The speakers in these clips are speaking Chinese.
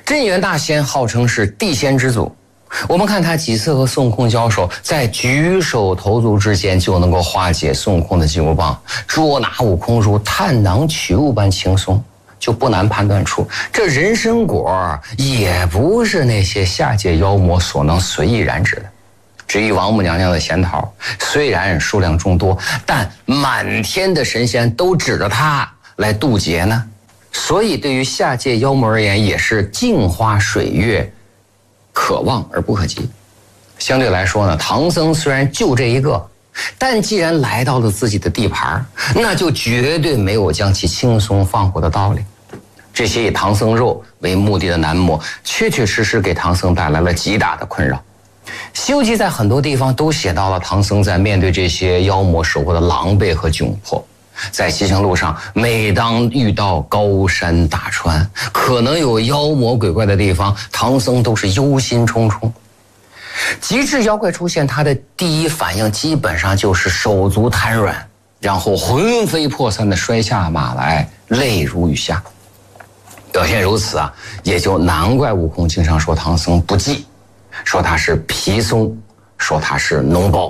镇元大仙号称是地仙之祖，我们看他几次和孙悟空交手，在举手投足之间就能够化解孙悟空的金箍棒，捉拿悟空如探囊取物般轻松，就不难判断出这人参果也不是那些下界妖魔所能随意染指的。至于王母娘娘的仙桃，虽然数量众多，但满天的神仙都指着它来渡劫呢，所以对于下界妖魔而言，也是镜花水月，可望而不可及。相对来说呢，唐僧虽然就这一个，但既然来到了自己的地盘，那就绝对没有将其轻松放过的道理。这些以唐僧肉为目的的男魔，确确实实给唐僧带来了极大的困扰。《西游记》在很多地方都写到了唐僧在面对这些妖魔时候的狼狈和窘迫。在西行路上，每当遇到高山大川，可能有妖魔鬼怪的地方，唐僧都是忧心忡忡。极致妖怪出现，他的第一反应基本上就是手足瘫软，然后魂飞魄散地摔下马来，泪如雨下。表现如此啊，也就难怪悟空经常说唐僧不济，说他是皮松，说他是脓包。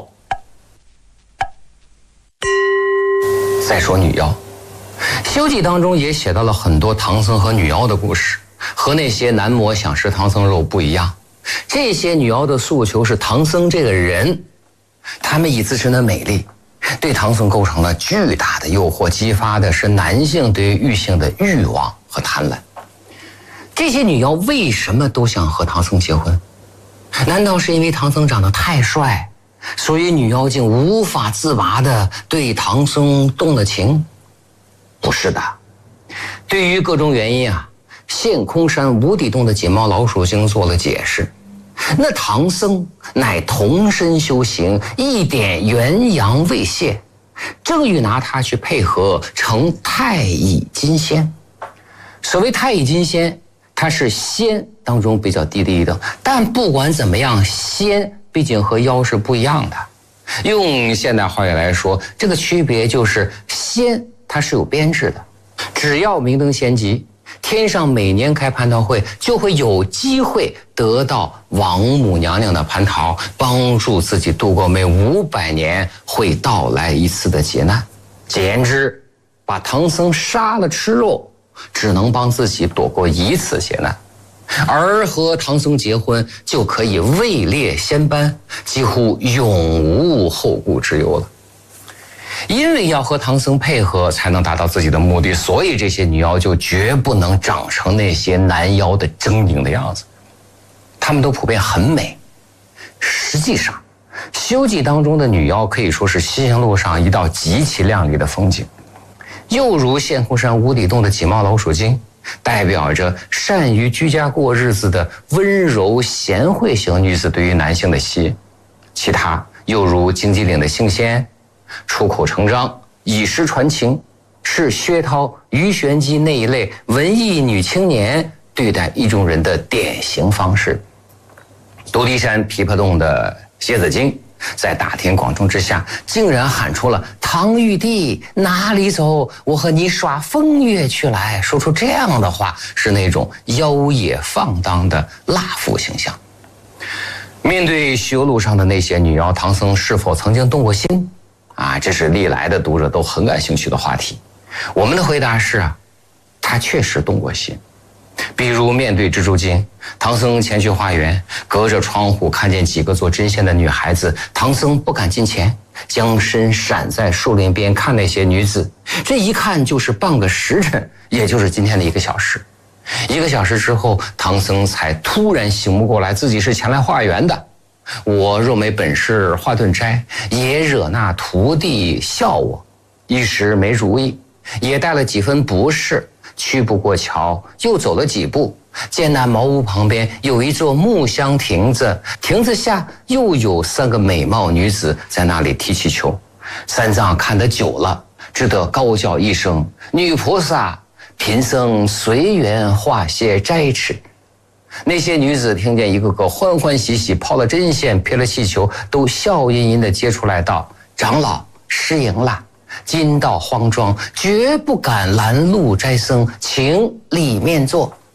再说女妖，《西游记》当中也写到了很多唐僧和女妖的故事，和那些男魔想吃唐僧肉不一样。这些女妖的诉求是唐僧这个人，她们以自身的美丽对唐僧构成了巨大的诱惑，激发的是男性对于异性的欲望和贪婪。这些女妖为什么都想和唐僧结婚？难道是因为唐僧长得太帅，所以女妖精无法自拔地对唐僧动了情？不是的，对于各种原因啊，陷空山无底洞的锦毛老鼠精做了解释。那唐僧乃童身修行，一点元阳未泄，正欲拿他去配合成太乙金仙。所谓太乙金仙，它是仙当中比较低的一等，但不管怎么样，仙毕竟和妖是不一样的。用现代话语来说，这个区别就是仙它是有编制的，只要明灯仙籍，天上每年开蟠桃会，就会有机会得到王母娘娘的蟠桃，帮助自己度过每500年会到来一次的劫难。简言之，把唐僧杀了吃肉，只能帮自己躲过一次劫难，而和唐僧结婚就可以位列仙班，几乎永无后顾之忧了。因为要和唐僧配合才能达到自己的目的，所以这些女妖就绝不能长成那些男妖的狰狞的样子，她们都普遍很美。实际上，《西游记》当中的女妖可以说是西行路上一道极其亮丽的风景。又如陷空山无底洞的锦毛老鼠精，代表着善于居家过日子的温柔贤惠型女子对于男性的吸引。其他又如荆棘岭的杏仙，出口成章，以诗传情，是薛涛、鱼玄机那一类文艺女青年对待意中人的典型方式。独敌山琵琶洞的蝎子精，在大庭广众之下，竟然喊出了“唐玉帝哪里走，我和你耍风月去来”，说出这样的话，是那种妖冶放荡的辣妇形象。面对西游路上的那些女妖，唐僧是否曾经动过心啊？这是历来的读者都很感兴趣的话题。我们的回答是啊，他确实动过心。比如面对蜘蛛精，唐僧前去化缘，隔着窗户看见几个做针线的女孩子，唐僧不敢近前，将身闪在树林边看那些女子，这一看就是半个时辰，也就是今天的1个小时。1个小时之后，唐僧才突然醒悟过来，自己是前来化缘的。我若没本事化顿斋，也惹那徒弟笑我，一时没主意，也带了几分不适，屈不过桥，又走了几步，见那茅屋旁边有一座木箱亭子，亭子下又有3个美貌女子在那里踢气球。三藏看得久了，只得高叫一声：“女菩萨，贫僧随缘化些斋吃。”那些女子听见一个个欢欢喜喜，抛了针线，撇了气球，都笑吟吟地接出来道：“长老失迎了，今到荒庄，绝不敢拦路斋僧，请里面坐。”